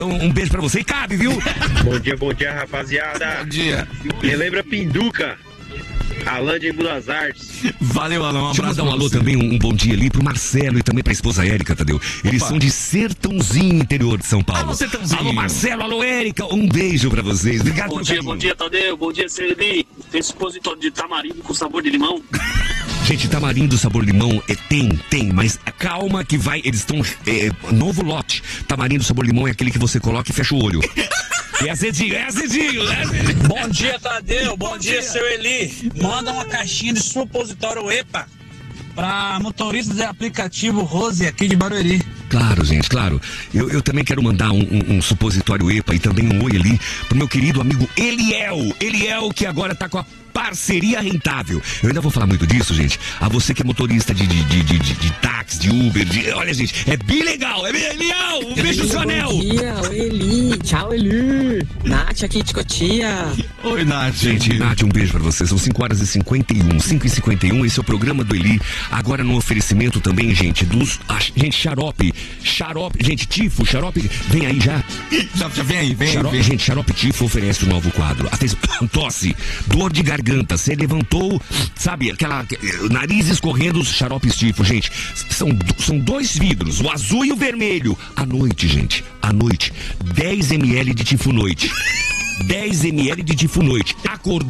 Um beijo pra você e cabe, viu? Bom dia, rapaziada. Bom dia. Relembra Pinduca. Alan de Buenos Artes. Valeu, Alan. Deixa eu mandar um alô também, um bom dia ali pro Marcelo e também pra esposa Érica, Tadeu. Eles são de Sertãozinho, interior de São Paulo. Alô, Sertãozinho. Alô, Marcelo, alô, Érica. Um beijo pra vocês. Obrigado pelo carinho. Bom dia, Tadeu. Bom dia, Sereni. Tem supositório de tamarindo com sabor de limão? Gente, tamarindo sabor limão tem, mas calma que vai, eles estão, novo lote. Tamarindo sabor limão é aquele que você coloca e fecha o olho. É azedinho. Bom dia, Tadeu. Bom dia, seu Eli. Manda uma caixinha de supositório EPA pra motoristas de aplicativo Rose aqui de Barueri. Claro, gente, claro. Eu também quero mandar um supositório EPA e também um oi ali pro meu querido amigo Eliel, que agora tá com a parceria rentável. Eu ainda vou falar muito disso, gente. A você que é motorista de táxi, de Uber, olha, gente, é bem legal, é bem legal. Um beijo, seu anel. Bom dia, oi, Eli. Tchau, Eli. Nath aqui de Cotia. Oi, Nath. Gente, Nath, um beijo pra você. São 5h51, 5h51. Esse é o programa do Eli. Agora no oferecimento também, gente, gente, xarope, gente, Tifo, xarope, vem aí já. Já vem aí, vem xarope, aí. Gente, xarope Tifo oferece um novo quadro. Atenção, tosse, dor de garganta, você levantou, sabe, nariz escorrendo, xarope Tifo, gente, são 2 vidros, o azul e o vermelho. À noite, gente, 10 ml de Tifo Noite. 10 ml de Tifo Noite. Acordou.